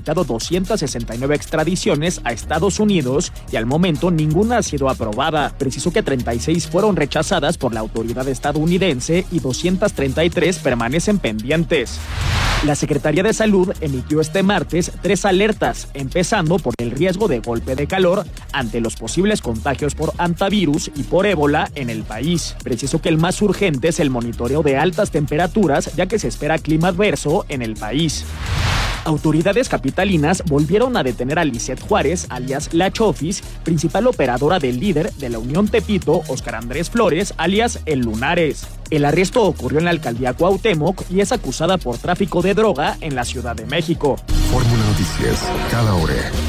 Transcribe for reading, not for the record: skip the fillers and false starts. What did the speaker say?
solicitado 269 extradiciones a Estados Unidos y al momento ninguna ha sido aprobada. Precisó que 36 fueron rechazadas por la autoridad estadounidense y 233 permanecen pendientes. La Secretaría de Salud emitió este martes 3 alertas, empezando por el riesgo de golpe de calor ante los posibles contagios por hantavirus y por ébola en el país. Precisó que el más urgente es el monitoreo de altas temperaturas, ya que se espera clima adverso en el país. Autoridades capitalinas volvieron a detener a Lisette Juárez, alias La Chofis, principal operadora del líder de la Unión Tepito, Óscar Andrés Flores, alias El Lunares. El arresto ocurrió en la alcaldía Cuauhtémoc y es acusada por tráfico de droga en la Ciudad de México. Fórmula Noticias, cada hora.